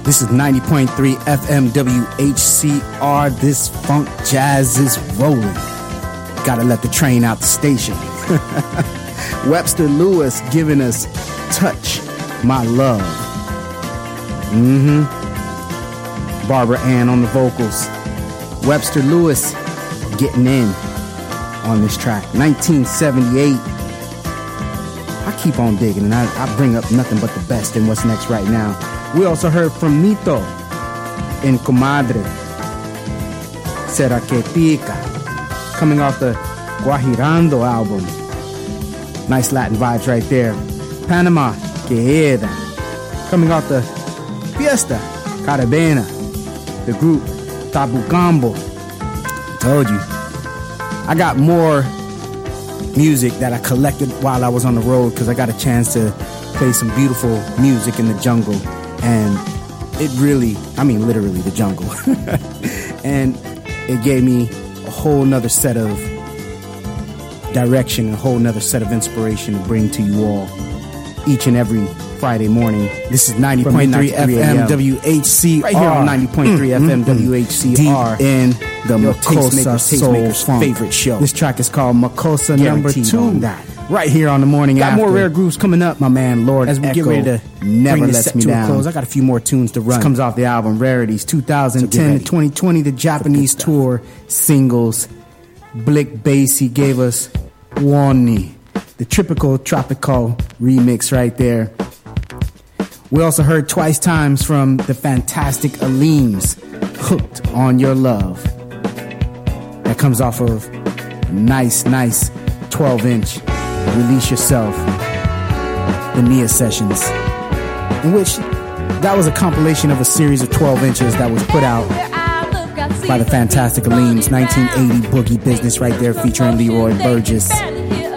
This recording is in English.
This is 90.3 FM WHCR. This funk jazz is rolling. Gotta let the train out the station. Webster Lewis giving us Touch My Love. Barbara Ann on the vocals. Webster Lewis getting in on this track. 1978. I keep on digging and I bring up nothing but the best in what's next right now. We also heard from Mito in Comadre. Será que pica. Coming off the Guajirando album. Nice Latin vibes right there. Panama Queda. Coming off the Fiesta Caribena. The group Tabu Gambo. Told you. I got more music that I collected while I was on the road because I got a chance to play some beautiful music in the jungle. And it really, I mean literally the jungle. And it gave me a whole nother set of direction, a whole nother set of inspiration to bring to you all each and every Friday morning. This is 90.3 FM WHCR. Right here on 90.3 FM WHCR. Deep in the Makosa Soul's favorite show. This track is called Makosa Guaranteed Number 2. That. Right here on the morning got after. More rare grooves coming up, my man Lord as we Echo get ready to never lets me down. Close. I got a few more tunes to run. This comes off the album Rarities 2010 to 2020, the Japanese tour singles. Blick Basie gave us Wani, the tropical remix right there. We also heard Twice Times from the fantastic Aleem's Hooked on Your Love. That comes off of nice 12-inch Release Yourself, the Nia Sessions, in which that was a compilation of a series of 12 inches that was put out by the fantastic Aleem's 1980 Boogie Business right there featuring Leroy Burgess.